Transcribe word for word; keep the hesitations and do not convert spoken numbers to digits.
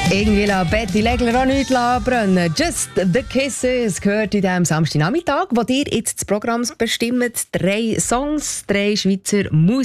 Irgendwie lassen Betty Legler auch nichts brennen. Just the Kisses gehört in diesem Samstagnachmittag, wo ihr jetzt das Programm bestimmt. Drei Songs, drei Schweizer Musik.